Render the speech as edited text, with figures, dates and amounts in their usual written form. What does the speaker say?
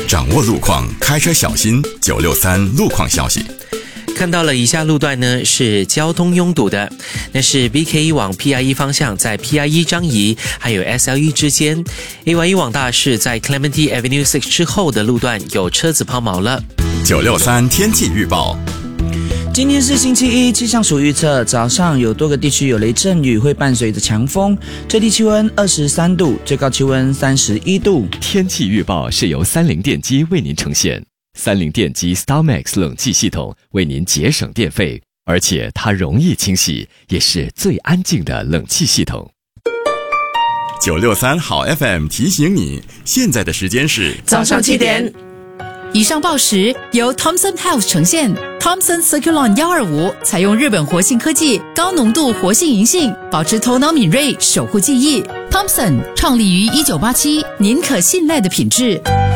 掌握路况，开车小心。963路况消息。 看到了以下路段呢是交通拥堵的，那是 BK1 往 PI1 方向在 PI1 张仪还有 SL1 之间， AY1 往大是在 Clementi Avenue 6之后的路段有车子抛锚了。 963天气预报。 今天是星期一，气象署预测早上有多个地区有雷阵雨，会伴随着强风，最低气温23度，最高气温31度。 天气预报是由30电机为您呈现。30电机 StarMax 冷气系统为您节省电费，而且它容易清洗，也是最安静的冷气系统。 963好 FM 提醒你，现在的时间是早上7点。以上报时由 Thomson Health 呈现。 Thomson Circulon 125采用日本活性科技，高浓度活性银杏，保持头脑敏锐，守护记忆。Thomson 创立于1987，您可信赖的品质。